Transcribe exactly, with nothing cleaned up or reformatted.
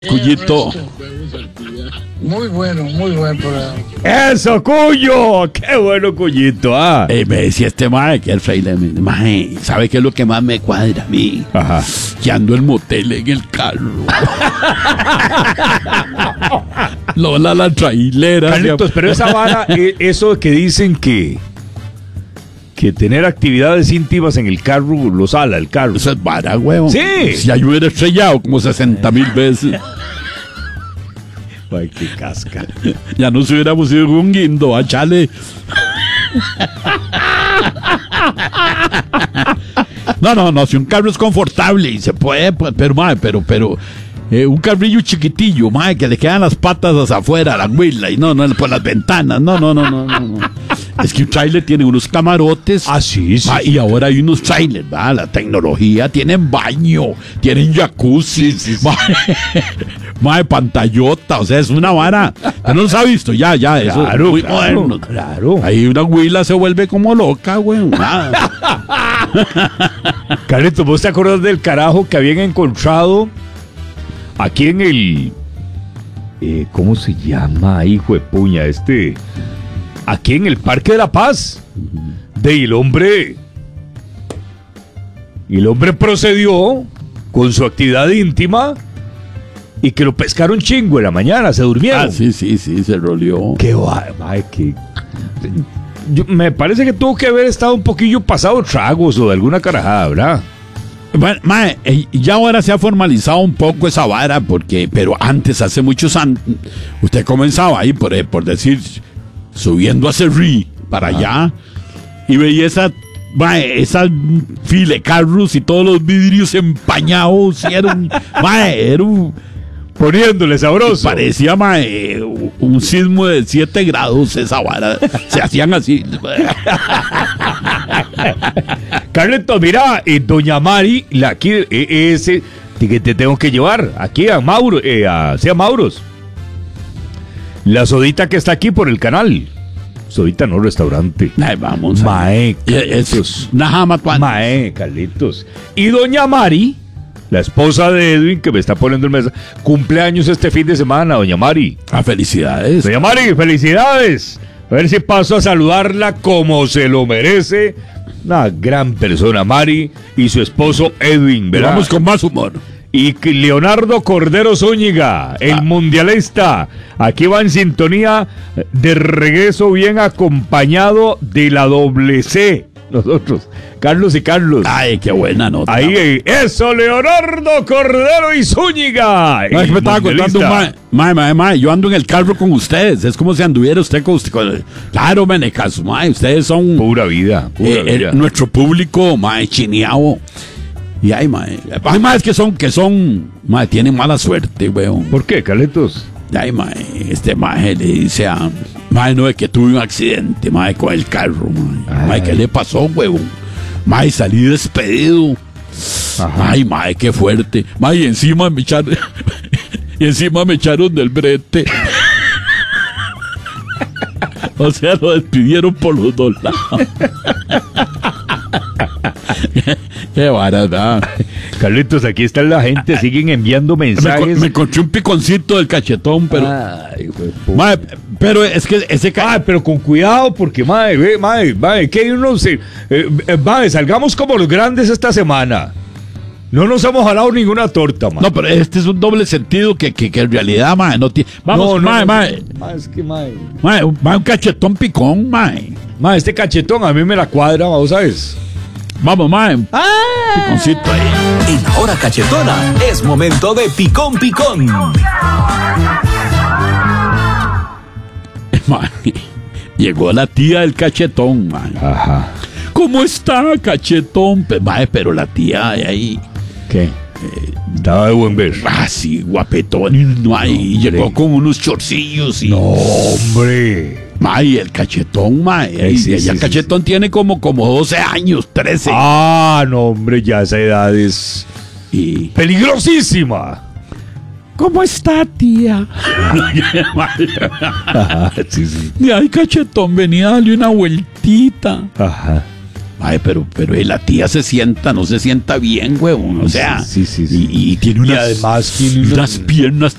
Cuyito. Muy bueno, muy buen programa. ¡Eso, Cuyo! ¡Qué bueno, Cuyito! Ah. Eh, me decía este mae que el fraile, mae, ¿sabe qué es lo que más me cuadra a mí? Ajá. Que ando el motel en el carro. Lola la trailera. Carlitos, pero esa vara, eh, eso que dicen que que tener actividades íntimas en el carro lo sala el carro. Eso es vara, huevo. Sí. Si ya yo hubiera estrellado como sesenta mil veces. Ay, qué casca. Ya nos hubiéramos ido un guindo, a chale. No, no, no, si un carro es confortable y se puede, pues, pero, mae, pero, pero, eh, un carrillo chiquitillo, mae, que le quedan las patas hacia afuera, la huila, y no, no, por las ventanas, no, no, no, no, no, no. Es que un trailer tiene unos camarotes. Ah, sí, sí. Ma, y ahora hay unos trailers, ¿verdad? La tecnología, tienen baño, tienen jacuzzi, Sí, sí, sí. mae, pantallota, o sea, es una vara. Usted no los ha visto, ya, ya, eso Claro, es muy claro, moderno. claro. Ahí una huila se vuelve como loca, güey. Carlitos, ¿vos te acuerdas del carajo que habían encontrado aquí en el... Eh, ¿Cómo se llama, hijo de puña? Este... Aquí en el Parque de la Paz. De el hombre... Y el hombre procedió con su actividad íntima y que lo pescaron chingo en la mañana, se durmieron. Ah, sí, sí, sí, se roleó. Qué va, mae, que... Yo- me parece que tuvo que haber estado un poquillo pasado tragos o de alguna carajada, ¿verdad? Bueno, mae, eh, ya ahora se ha formalizado un poco esa vara, porque, pero antes, hace muchos años, usted comenzaba ahí, por, eh, por decir, subiendo a Cerrí, para allá, y veía esa, mae, esa fila de carros y todos los vidrios empañados, y era un, mae, era un... Poniéndole sabroso. Parecía, mae, un sismo de siete grados esa vara. Se hacían así. Carlitos, mira, eh, doña Mari, la aquí, eh, ese que te tengo que llevar aquí a Mauro, eh, a, sí, a Mauros. La sodita que está aquí por el canal. Sodita no restaurante. Ay, vamos. Mae, Eso es una jama tuana. Mae, Carlitos. Y doña Mari, la esposa de Edwin, que me está poniendo en mesa, cumpleaños este fin de semana, doña Mari. Ah, felicidades. Doña Mari, felicidades. A ver si paso a saludarla como se lo merece. Una gran persona, Mari, y su esposo Edwin, ¿verdad? Vamos con más humor. Y que Leonardo Cordero Zúñiga, el Ah. mundialista, aquí va en sintonía de regreso bien acompañado de la doble C. Nosotros, Carlos y Carlos. Ay, qué buena nota. Ahí, eh, eso, Leonardo Cordero y Zúñiga. No, es que me el estaba contando un mae, mundialista. mae, mae, mae, yo ando en el carro con ustedes. Es como si anduviera usted con usted. Con, claro, menecas, mae, ustedes son Pura vida, pura eh, eh, vida. nuestro público, mae, chineado. Y ay, mae, ay, mae, es que son, que son, mae, tienen mala suerte, weón. ¿Por qué, Carlitos? Ay, mae, este mae le dice a... Mae, no, es que tuve un accidente, mae, con el carro, mae. Mae, ¿qué le pasó, huevón? Mae, salí despedido. Ajá. Ay, mae, qué fuerte. Mae, y encima me echaron... y encima me echaron del brete. O sea, lo despidieron por los dos lados. Qué barata. Carlitos, aquí está la gente, siguen enviando Me, mensajes. me encontré un piconcito del cachetón, pero... Ay, hijo de puta. Mae, pero es que ese... ca- Mae, pero con cuidado, porque, mae, ve, mae, mae, que uno se... Eh, eh, mae, salgamos como los grandes esta semana. No nos hemos jalado ninguna torta, mae. No, pero este es un doble sentido que, que, que en realidad, mae, no tiene... Vamos, no, no, mae, no, mae, mae, es que, mae. mae, un- mae, un cachetón picón, mae. Mae, este cachetón a mí me la cuadra, vos sabes. Vamos, mae, un piconcito ahí. En la hora cachetona es momento de picón picón. Mae, llegó la tía del cachetón, mae. Ajá. ¿Cómo está, cachetón? Pe- mae, pero la tía de ahí... ¿Qué? Estaba de buen ver. Ah, sí, guapetón, mae, y hombre. llegó con unos chorcillos y... No, hombre. Mae, el cachetón, mae. Ay, y sí, ya sí, el sí, cachetón tiene como, como doce años, trece. Ah, no, hombre, ya esa edad es Y... peligrosísima. ¿Cómo está, tía? Ajá, sí, sí. Y ay, cachetón, venía a darle una vueltita. Ajá. Ay, pero, pero eh, la tía se sienta, no se sienta bien, huevón. O sea, Sí, sí, sí. Y, y tiene Y unas, además tiene unas- unas piernas